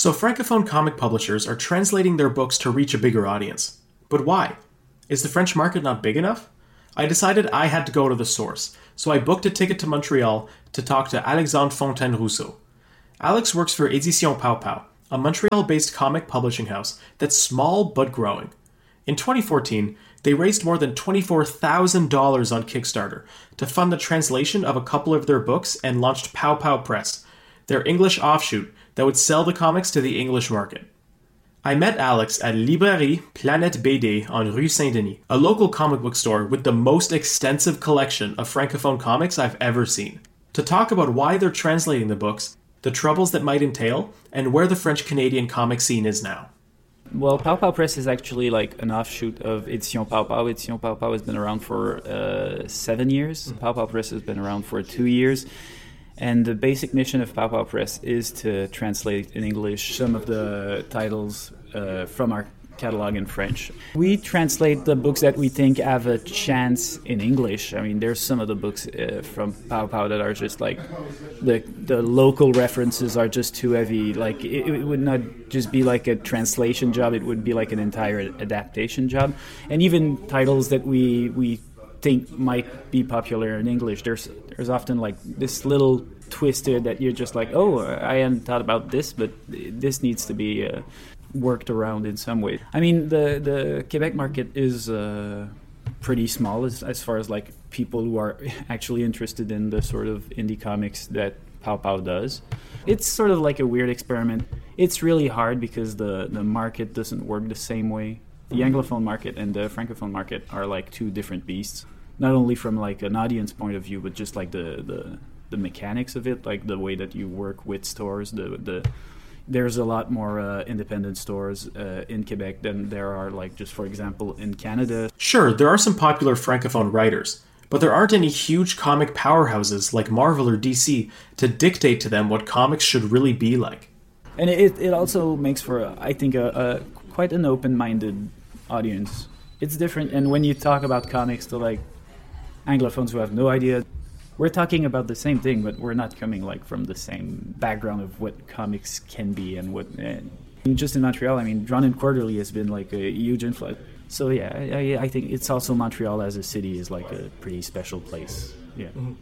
So Francophone comic publishers are translating their books to reach a bigger audience. But why? Is the French market not big enough? I decided I had to go to the source, so I booked a ticket to Montreal to talk to Alexandre Fontaine-Rousseau. Alex works for Éditions Pow Pow, a Montreal-based comic publishing house that's small but growing. In 2014, they raised more than $24,000 on Kickstarter to fund the translation of a couple of their books and launched Pow Pow Press, their English offshoot that would sell the comics to the English market. I met Alex at Librairie Planète BD on Rue Saint-Denis, a local comic book store with the most extensive collection of Francophone comics I've ever seen, to talk about why they're translating the books, the troubles that might entail, and where the French-Canadian comic scene is now. Well, Pow Pow Press is actually like an offshoot of Éditions Pow Pow. Éditions Pow Pow has been around for 7 years. Pow Pow Press has been around for 2 years. And the basic mission of Pow Pow Press is to translate in English some of the titles from our catalog in French. We translate the books that we think have a chance in English. I mean, there's some of the books from Pow Pow that are just like, the local references are just too heavy. Like, it would not just be like a translation job, it would be like an entire adaptation job. And even titles that we think might be popular in English, there's often like this little twisted that you're just like, oh, I hadn't thought about this, but this needs to be worked around in some way. I mean, the Quebec market is pretty small as far as like people who are actually interested in the sort of indie comics that Pow Pow does. It's sort of like a weird experiment. It's really hard because the market doesn't work the same way. The Anglophone market and the Francophone market are like two different beasts, not only from like an audience point of view, but just like the mechanics of it, like the way that you work with stores. There's a lot more independent stores in Quebec than there are, like, just for example, in Canada. Sure, there are some popular Francophone writers, but there aren't any huge comic powerhouses like Marvel or DC to dictate to them what comics should really be like. And it also makes for, I think, a quite an open-minded audience. It's different, and when you talk about comics to like Anglophones who have no idea, we're talking about the same thing, but we're not coming like from the same background of what comics can be and what. Just in Montreal, I mean, Drawn and Quarterly has been like a huge influence. So yeah, I think it's also Montreal as a city is like a pretty special place. Yeah. Mm-hmm.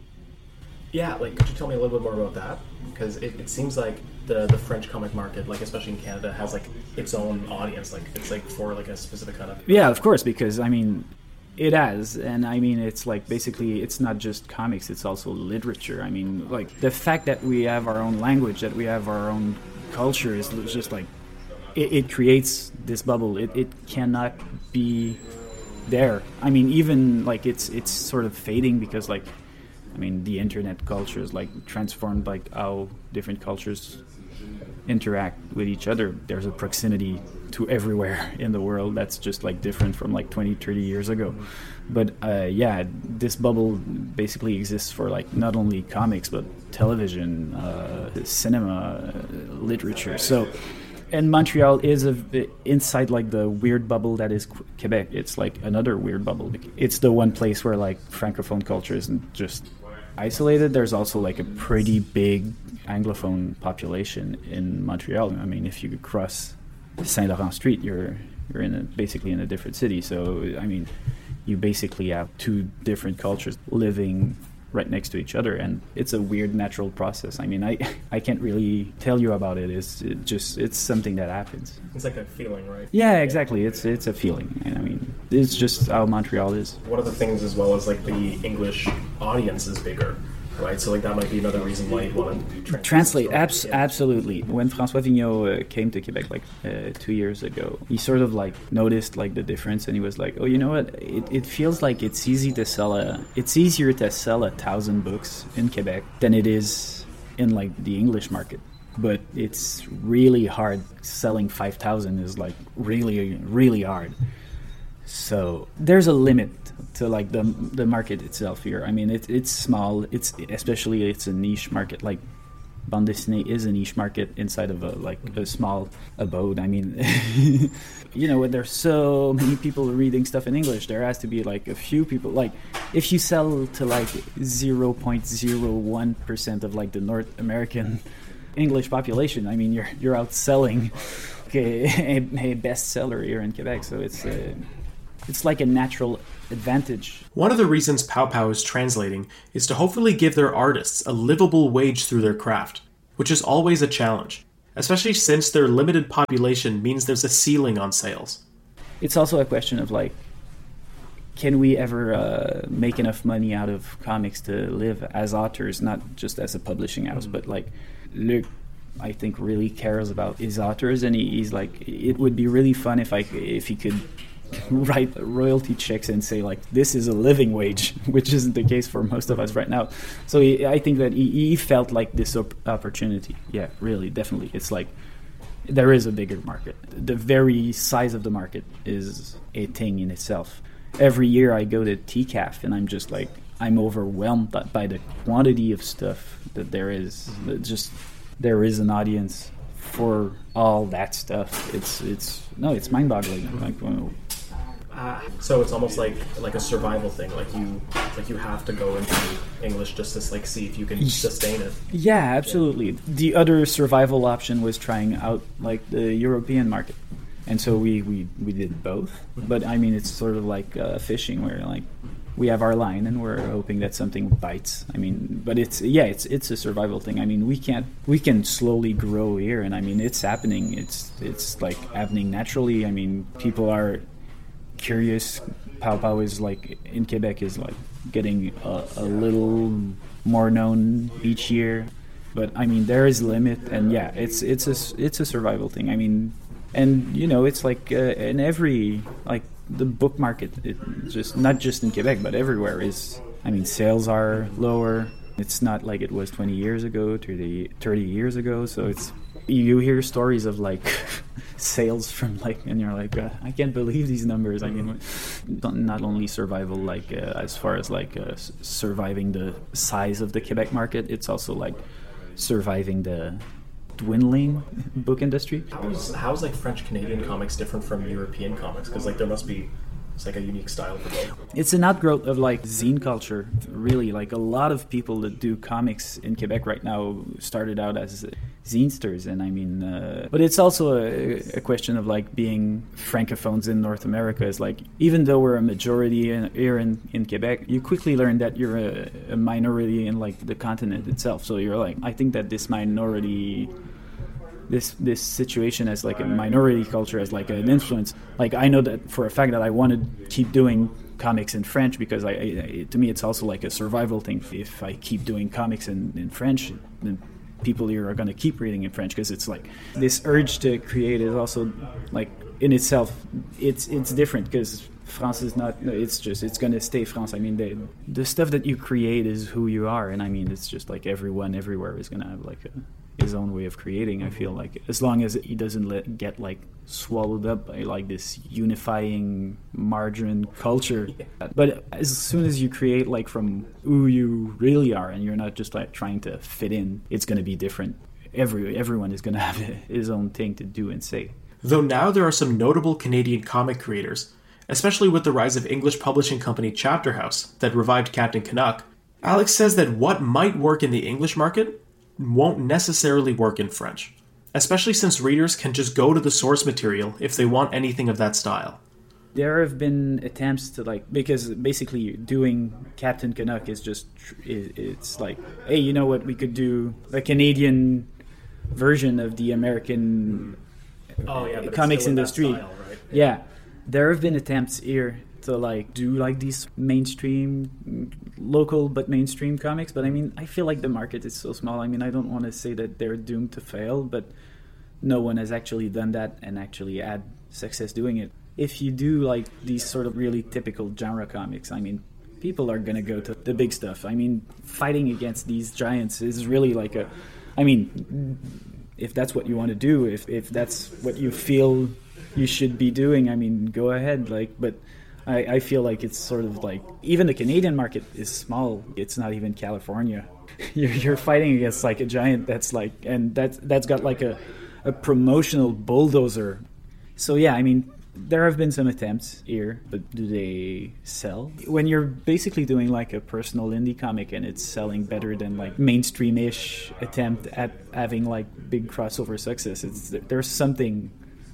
Yeah, like, could you tell me a little bit more about that? Because it seems like the French comic market, like especially in Canada, has like its own audience. Like it's like for like a specific kind of. Yeah, of course, because I mean, it has, and I mean, it's like basically it's not just comics; it's also literature. I mean, like the fact that we have our own language, that we have our own culture, is just like it creates this bubble. It cannot be there. I mean, even like it's sort of fading because like. I mean, the internet culture is like transformed like how different cultures interact with each other. There's a proximity to everywhere in the world that's just like different from like 20, 30 years ago. But yeah, this bubble basically exists for like not only comics, but television, cinema, literature. So, and Montreal is inside like the weird bubble that is Quebec. It's like another weird bubble. It's the one place where like Francophone culture isn't just isolated. There's also like a pretty big Anglophone population in Montreal. I mean, if you cross Saint Laurent Street, you're basically in a different city. So I mean, you basically have two different cultures living right next to each other, and it's a weird natural process. I mean, I can't really tell you about it. It's something that happens. It's like a feeling, right? Yeah, exactly. It's a feeling. And I mean, it's just how Montreal is. One of the things as well is like the English audience is bigger, right? So like that might be another reason why you want to translate. Absolutely. When François Vigneault came to Quebec like 2 years ago, he sort of like noticed like the difference, and he was like, oh, you know what? It feels like it's easier to sell 1,000 books in Quebec than it is in like the English market. But it's really hard. Selling 5,000 is like really, really hard. So there's a limit to like the market itself here. I mean, it's small. It's a niche market. Like bande dessinée is a niche market inside of a small abode. I mean, you know, when there's so many people reading stuff in English, there has to be like a few people. Like if you sell to like 0.01% of like the North American English population. I mean, you're outselling a bestseller here in Quebec, so it's like a natural advantage. One of the reasons Pow Pow is translating is to hopefully give their artists a livable wage through their craft, which is always a challenge, especially since their limited population means there's a ceiling on sales. It's also a question of like, can we ever make enough money out of comics to live as authors, not just as a publishing house, but like Luc, I think, really cares about his authors, and he's like, it would be really fun if he could write royalty checks and say like, this is a living wage, which isn't the case for most of us right now. So I think that he felt like this opportunity. Yeah, really, definitely. It's like there is a bigger market. The very size of the market is a thing in itself. Every year I go to TCAF and I'm just like, I'm overwhelmed by the quantity of stuff that there is. There is an audience for all that stuff. It's mind-boggling. Like, so it's almost like a survival thing. Like you have to go into English just to like see if you can sustain it. Yeah, absolutely. Yeah. The other survival option was trying out like the European market, and so we did both. But I mean, it's sort of like fishing, where like we have our line and we're hoping that something bites. I mean, but it's a survival thing. I mean, we can slowly grow here, and I mean, it's happening. It's like happening naturally. I mean, people are curious. Pow Pow is like in Quebec is like getting a little more known each year, but I mean there is a limit, and yeah, it's a survival thing. I mean, and you know, it's like in every like the book market, it just not just in Quebec but everywhere is. I mean, sales are lower. It's not like it was 20 years ago, 30 years ago. So it's, you hear stories of like sales from like, and you're like, I can't believe these numbers. I mean, not only survival, like as far as like surviving the size of the Quebec market, it's also like surviving the dwindling book industry. How's like French Canadian comics different from European comics? Because like there must be, it's like a unique style for both. It's an outgrowth of like zine culture, really. Like a lot of people that do comics in Quebec right now started out as zinesters, and I mean, but it's also a question of like being francophones in North America. Is like, even though we're a majority here in Quebec, you quickly learn that you're a minority in like the continent itself. So you're like, I think that this minority, this situation as like a minority culture, as like an influence. Like I know that for a fact that I want to keep doing comics in French, because to me it's also like a survival thing. If I keep doing comics in French, then people here are going to keep reading in French, because it's like this urge to create is also like in itself it's different, because France is not, it's going to stay France. I mean, the stuff that you create is who you are, and I mean, it's just like everyone everywhere is going to have like his own way of creating. I feel like as long as he doesn't get like swallowed up by like this unifying margarine culture. But as soon as you create like from who you really are, and you're not just like trying to fit in, it's going to be different. Everyone is going to have his own thing to do and say. Though now there are some notable Canadian comic creators, especially with the rise of English publishing company Chapter House that revived Captain Canuck, Alex says that what might work in the English market won't necessarily work in French, especially since readers can just go to the source material if they want anything of that style. There have been attempts to like, because basically doing Captain Canuck is just, it's like, hey, you know what, we could do a Canadian version of the American comics industry. Style, right? Yeah, there have been attempts here to like do like these mainstream, local but mainstream comics, but I mean, I feel like the market is so small. I mean, I don't want to say that they're doomed to fail, but no one has actually done that and actually had success doing it. If you do like these sort of really typical genre comics, I mean, people are gonna go to the big stuff. I mean, fighting against these giants is really like I mean, if that's what you want to do, if that's what you feel you should be doing, I mean, go ahead. Like, but I feel like it's sort of like, even the Canadian market is small. It's not even California. You're fighting against like a giant that's like, and that's got like a promotional bulldozer. So yeah, I mean, There have been some attempts here, but do they sell? When you're basically doing like a personal indie comic and it's selling better than like mainstream-ish attempt at having like big crossover success, there's something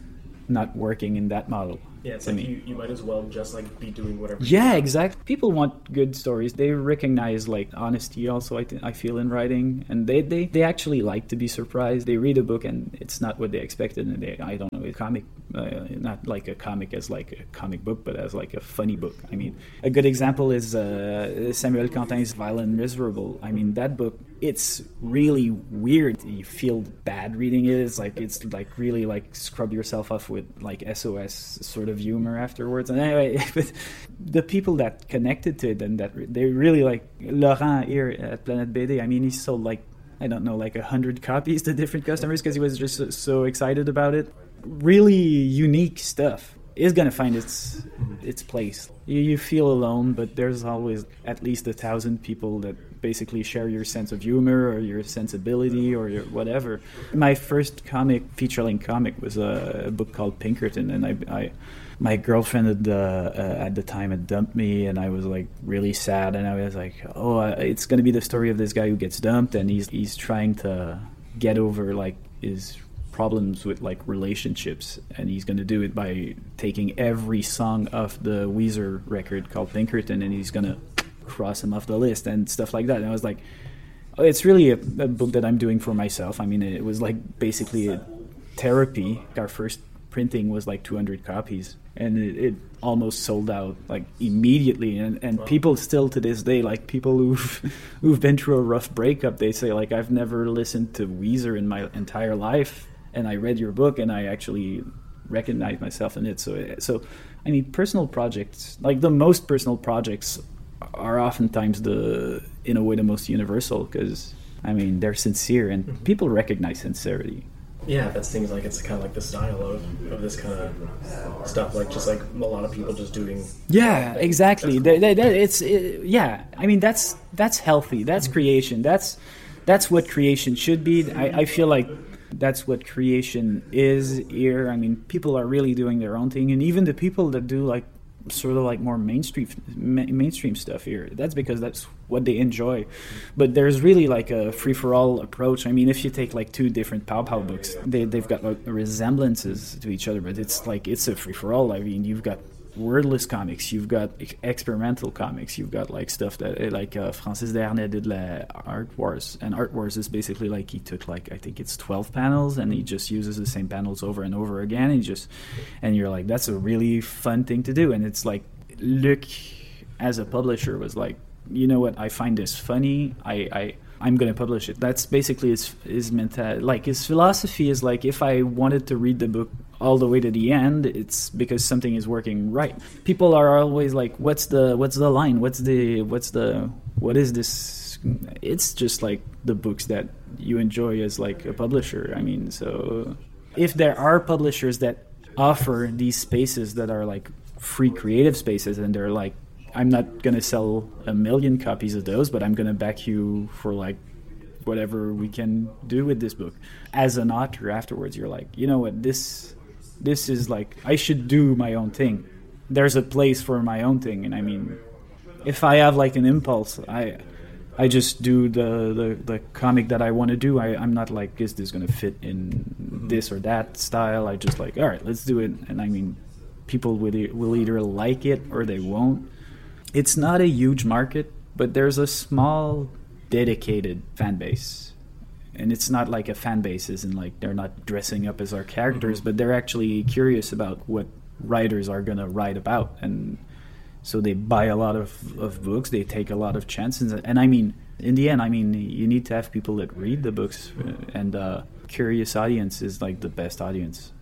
not working in that model. Yeah, it's like you might as well just like be doing whatever. Yeah, exactly. People want good stories. They recognize like honesty also, I feel, in writing. And they actually like to be surprised. They read a book and it's not what they expected. And I don't know, a comic, not like a comic as like a comic book, but as like a funny book. I mean, a good example is Samuel Quentin's Vile and Miserable. I mean, that book, it's really weird. You feel bad reading it. It's like really like scrub yourself off with like SOS sort of humor afterwards. And anyway, but the people that connected to it and that they really like Laurent here at Planet BD. I mean, he sold like, I don't know, like 100 copies to different customers because he was just so excited about it. Really unique stuff is going to find its place. You feel alone, but there's always at least 1,000 people that basically share your sense of humor or your sensibility or your whatever. My first feature-length comic was a book called Pinkerton, and my girlfriend at the time had dumped me, and I was like really sad, and I was like, it's going to be the story of this guy who gets dumped, and he's trying to get over like his problems with like relationships, and he's going to do it by taking every song off the Weezer record called Pinkerton, and he's going to cross him off the list and stuff like that. And I was like, it's really a book that I'm doing for myself. I mean, it was like basically a therapy. Our first printing was like 200 copies, and it almost sold out like immediately. And people still to this day, like people who've been through a rough breakup, they say like, I've never listened to Weezer in my entire life, and I read your book and I actually recognized myself in it. So I mean, personal projects, like the most personal projects, are oftentimes in a way the most universal, because I mean they're sincere and people recognize sincerity. Yeah, that's things like it's kind of like the style of this kind of stuff, like just like a lot of people just doing. Yeah, exactly. Yeah. I mean that's healthy. That's creation. That's what creation should be. I feel like that's what creation is here. I mean, people are really doing their own thing, and even the people that do like sort of like more mainstream stuff here, that's because that's what they enjoy. But there's really like a free-for-all approach. I mean, if you take like two different Pow Pow books, they've got like resemblances to each other, but it's like it's a free-for-all. I mean, you've got wordless comics, you've got experimental comics, you've got like stuff that like Francis Desharnais did Art Wars, and Art Wars is basically like he took like I think it's 12 panels and he just uses the same panels over and over again, and you're like, that's a really fun thing to do. And it's like Luc as a publisher was like, you know what, I find this funny, I'm going to publish it. That's basically his mentality. Like his philosophy is like, if I wanted to read the book all the way to the end, it's because something is working right. People are always like, what's the line? What is this? It's just like the books that you enjoy as like a publisher. I mean, so if there are publishers that offer these spaces that are like free creative spaces, and they're like, I'm not going to sell 1 million copies of those, but I'm going to back you for like whatever we can do with this book. As an author afterwards, you're like, you know what, this is like, I should do my own thing. There's a place for my own thing. And I mean, if I have like an impulse, I just do the comic that I want to do. I'm not like, is this going to fit in this or that style? I just like, all right, let's do it. And I mean, people will either like it or they won't. It's not a huge market, but there's a small, dedicated fan base. And it's not like a fan base isn't like they're not dressing up as our characters, but they're actually curious about what writers are going to write about. And so they buy a lot of books, they take a lot of chances. And I mean, in the end, I mean, you need to have people that read the books, and curious audience is like the best audience.